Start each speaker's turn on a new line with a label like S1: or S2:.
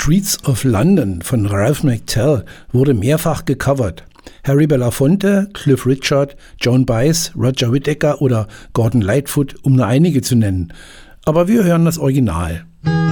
S1: Streets of London von Ralph McTell wurde mehrfach gecovert. Harry Belafonte, Cliff Richard, Joan Baez, Roger Whittaker oder Gordon Lightfoot, um nur einige zu nennen. Aber wir hören das Original.